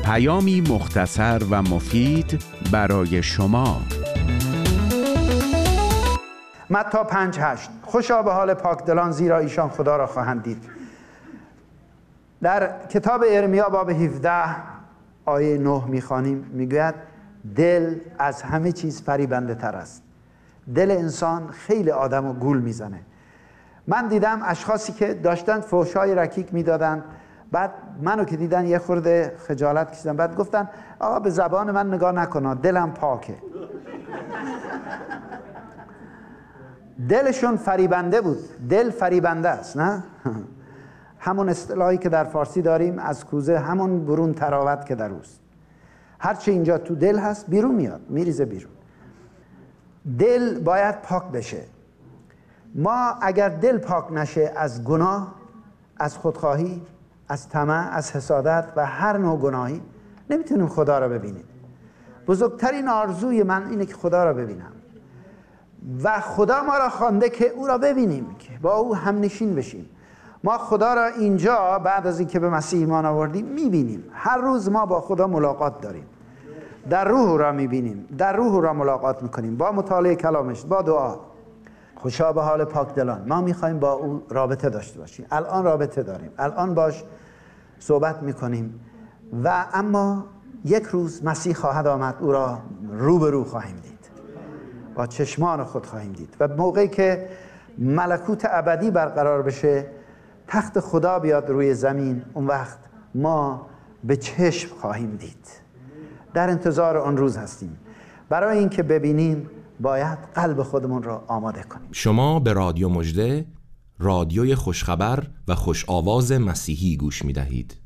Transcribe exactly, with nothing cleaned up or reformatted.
پیامی مختصر و مفید برای شما. متی پنج هشت. خوشا به حال پاکدلان زیرا ایشان خدا را خواهند دید. در کتاب ارمیا باب هفده آیه نه میخوانیم، میگوید دل از همه چیز فریبنده تر است. دل انسان خیلی آدم رو گول میزنه. من دیدم اشخاصی که داشتن فحشای رکیک میدادن، بعد منو که دیدن یه خورده خجالت کشیدن، بعد گفتن آقا به زبان من نگاه نکن، دلم پاکه. دلشون فریبنده بود. دل فریبنده است، نه؟ همون اصطلاحی که در فارسی داریم از کوزه همون برون تراوت که در اوست. هرچی اینجا تو دل هست بیرون میاد، میریزه بیرون. دل باید پاک بشه. ما اگر دل پاک نشه از گناه، از خودخواهی، از طمع، از حسادت و هر نوع گناهی، نمیتونیم خدا را ببینیم. بزرگترین آرزوی من اینه که خدا را ببینم و خدا ما را خوانده که او را ببینیم، که با او هم نشین بشیم. ما خدا را اینجا بعد از اینکه به مسیح ایمان آوردیم میبینیم. هر روز ما با خدا ملاقات داریم، در روح را میبینیم، در روح را ملاقات میکنیم با مطالعه کلامش، با دعا. خوشا به حال پاکدلان. ما میخوایم با او رابطه داشته باشیم. الان رابطه داریم، الان باش صحبت میکنیم و اما یک روز مسیح خواهد آمد، او را رو به رو خواهیم دید، با چشمان خود خواهیم دید و موقعی که ملکوت ابدی برقرار بشه، تخت خدا بیاد روی زمین، اون وقت ما به چشم خواهیم دید. در انتظار آن روز هستیم. برای اینکه ببینیم باید قلب خودمون را آماده کنیم. شما به رادیو مژده، رادیوی خوشخبر و خوش آواز مسیحی گوش می دهید.